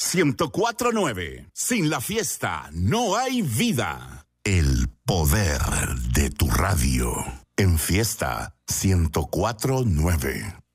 104.9. Sin la fiesta no hay vida. El poder de tu radio. En Fiesta 104.9.